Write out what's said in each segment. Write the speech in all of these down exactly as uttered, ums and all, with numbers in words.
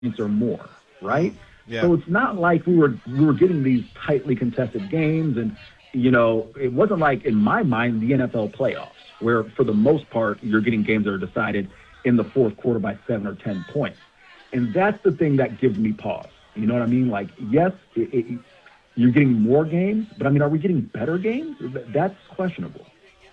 points or more, right? Yeah. So it's not like we were we were getting these tightly contested games, and you know, it wasn't like in my mind the N F L playoffs, where for the most part you're getting games that are decided in the fourth quarter by seven or ten points, and that's the thing that gives me pause. You know what I mean? Like, yes, it, it, you're getting more games, but I mean, are we getting better games? That's questionable.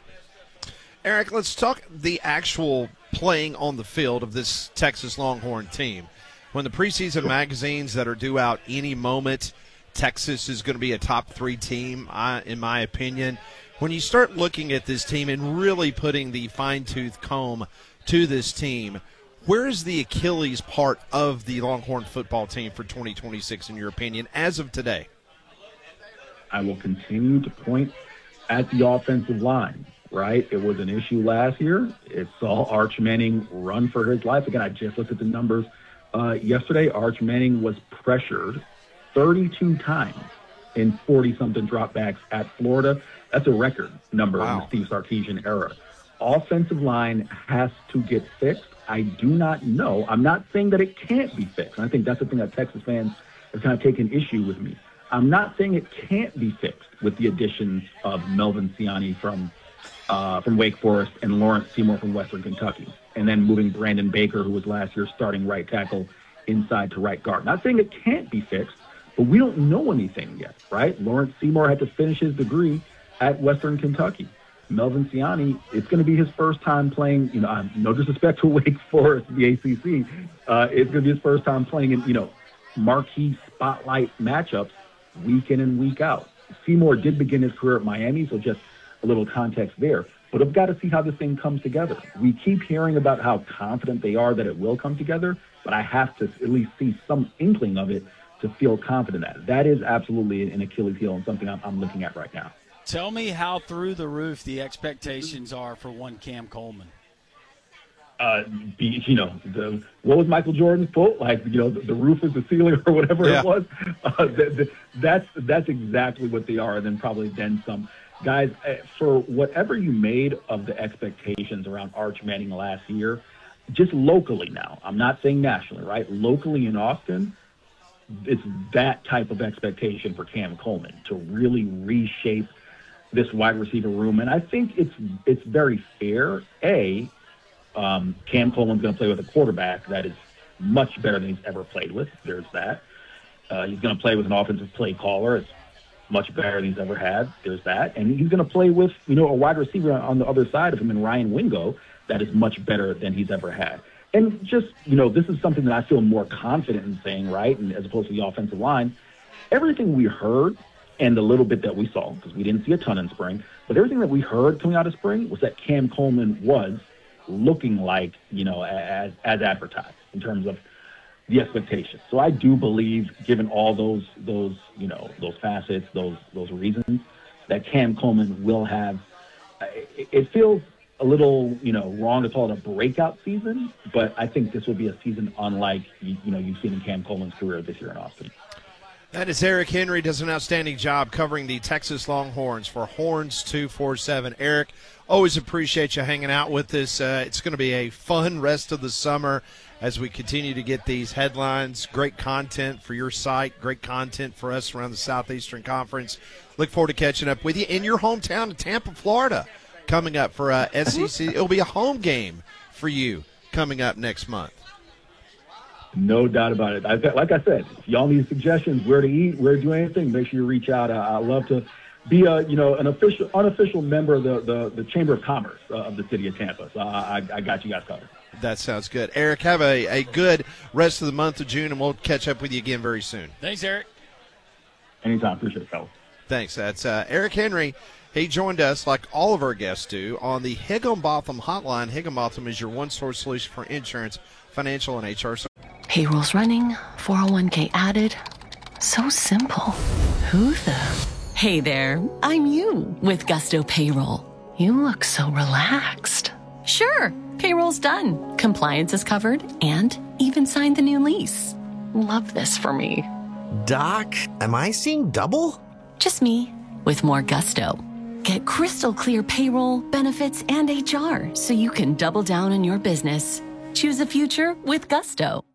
Eric, let's talk the actual playing on the field of this Texas Longhorn team. When the preseason magazines that are due out any moment, Texas is going to be a top three team, uh, in my opinion. When you start looking at this team and really putting the fine-tooth comb to this team, where is the Achilles part of the Longhorn football team for twenty twenty-six, in your opinion, as of today? I will continue to point at the offensive line, right? It was an issue last year. It saw Arch Manning run for his life. Again, I just looked at the numbers uh, yesterday. Arch Manning was pressured thirty-two times in forty-something dropbacks at Florida. That's a record number Wow. in the Steve Sarkisian era. Offensive line has to get fixed. I do not know. I'm not saying that it can't be fixed. And I think that's the thing that Texas fans have kind of taken issue with me. I'm not saying it can't be fixed with the additions of Melvin Siani from uh, from Wake Forest and Lawrence Seymour from Western Kentucky, and then moving Brandon Baker, who was last year's starting right tackle, inside to right guard. Not saying it can't be fixed, but we don't know anything yet, right? Lawrence Seymour had to finish his degree at Western Kentucky. Melvin Siani, it's going to be his first time playing, you know, um, no disrespect to Wake Forest, the A C C, uh, it's going to be his first time playing in, you know, marquee spotlight matchups week in and week out. Seymour did begin his career at Miami, so just a little context there. But I've got to see how this thing comes together. We keep hearing about how confident they are that it will come together, but I have to at least see some inkling of it to feel confident at it. That is absolutely an Achilles heel and something I'm, I'm looking at right now. Tell me how through the roof the expectations are for one Cam Coleman. Uh, be, you know, the, what was Michael Jordan's quote? Like, you know, the, the roof is the ceiling or whatever yeah. it was. Uh, the, the, that's that's exactly what they are, and then probably then some. Guys, for whatever you made of the expectations around Arch Manning last year, just locally now, I'm not saying nationally, right? Locally in Austin, it's that type of expectation for Cam Coleman to really reshape this wide receiver room. And I think it's it's very fair. A, um, Cam Coleman's going to play with a quarterback that is much better than he's ever played with. There's that. Uh, he's going to play with an offensive play caller. It's much better than he's ever had. There's that. And he's going to play with, you know, a wide receiver on the other side of him in Ryan Wingo that is much better than he's ever had. And just, you know, this is something that I feel more confident in saying, right, and as opposed to the offensive line. Everything we heard and the little bit that we saw, because we didn't see a ton in spring, but everything that we heard coming out of spring was that Cam Coleman was looking like, you know, as as advertised in terms of the expectations. So I do believe, given all those those you know those facets, those those reasons, that Cam Coleman will have. It, it feels a little you know wrong to call it a breakout season, but I think this will be a season unlike you, you know you've seen in Cam Coleman's career this year in Austin. That is Eric Henry, does an outstanding job covering the Texas Longhorns for Horns two forty-seven. Eric, always appreciate you hanging out with us. Uh, it's going to be a fun rest of the summer as we continue to get these headlines. Great content for your site, great content for us around the Southeastern Conference. Look forward to catching up with you in your hometown of Tampa, Florida, coming up for uh, S E C. It'll be a home game for you coming up next month. No doubt about it. I, like I said, if y'all need suggestions where to eat, where to do anything, make sure you reach out. I, I love to be a you know an official, unofficial member of the, the, the Chamber of Commerce uh, of the city of Tampa. So I, I got you guys covered. That sounds good. Eric, have a, a good rest of the month of June, and we'll catch up with you again very soon. Thanks, Eric. Anytime. Appreciate it, fellas. Thanks. That's uh, Eric Henry. He joined us, like all of our guests do, on the Higginbotham Hotline. Higginbotham is your one-source solution for insurance, financial, and H R. Payroll's running, four oh one k added. So simple. Who the? Hey there, I'm you with Gusto Payroll. You look so relaxed. Sure, payroll's done. Compliance is covered and even signed the new lease. Love this for me. Doc, am I seeing double? Just me with more Gusto. Get crystal clear payroll, benefits, and H R so you can double down on your business. Choose a future with Gusto.